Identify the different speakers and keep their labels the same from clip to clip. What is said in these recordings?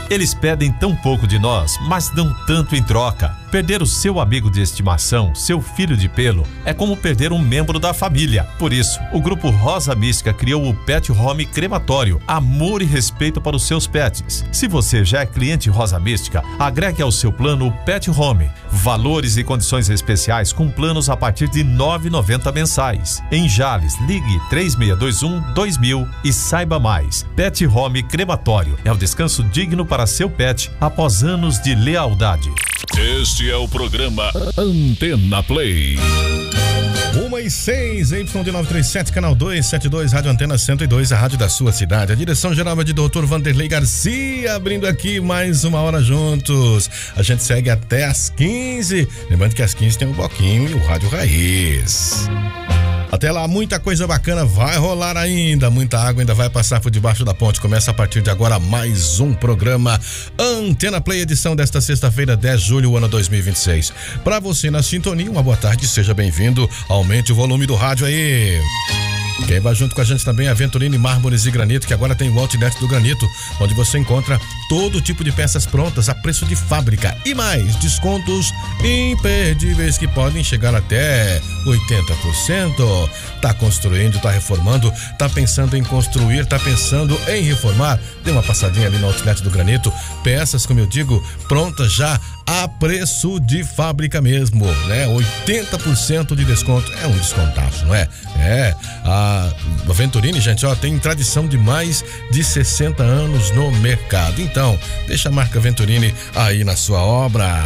Speaker 1: Eles pedem tão pouco de nós, mas dão tanto em troca. Perder o seu amigo de estimação, seu filho de pelo, é como perder um membro da família. Por isso, o Grupo Rosa Mística criou o Pet Home Crematório, amor e respeito para os seus pets. Se você já é cliente Rosa Mística, agregue ao seu plano o Pet Home. Valores e condições especiais com planos a partir de R$ 9,90 mensais. Em Jales, ligue 3621-2000 e saiba mais. Pet Home Crematório é o descanso digno para seu pet após anos de lealdade.
Speaker 2: Este é o programa Antena Play.
Speaker 3: 1:06, Y937, canal 272, Rádio Antena 102, a rádio da sua cidade. A direção geral é de Dr. Vanderlei Garcia, abrindo aqui mais uma hora juntos. A gente segue até às 15. Lembrando que às 15 tem o Bloquinho e o Rádio Raiz. Até lá, muita coisa bacana vai rolar ainda, muita água ainda vai passar por debaixo da ponte. Começa a partir de agora mais um programa Antena Play, edição desta sexta-feira, 10 de julho, ano 2026. Para você na sintonia, uma boa tarde, seja bem-vindo, aumente o volume do rádio aí. Quem vai junto com a gente também é a Venturini Mármores e Granito, que agora tem o Outlet do Granito, onde você encontra todo tipo de peças prontas a preço de fábrica e mais descontos imperdíveis que podem chegar até 80%. Tá construindo, tá reformando, tá pensando em construir, tá pensando em reformar? Dê uma passadinha ali no Outlet do Granito. Peças, como eu digo, prontas já a preço de fábrica mesmo, né? 80% de desconto. É um descontaço, não é? A Venturini, gente, ó, tem tradição de mais de 60 anos no mercado. Então, deixa a marca Venturini aí na sua obra.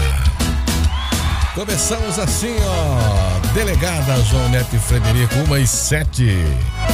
Speaker 3: Começamos assim, ó. Delegada João Neto e Frederico, 1:07.